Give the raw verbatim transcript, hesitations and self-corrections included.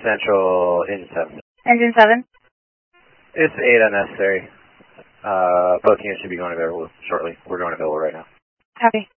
Central, engine seven. Engine seven? It's eight unnecessary. Uh, both units should be going available shortly. We're going available right now. Copy.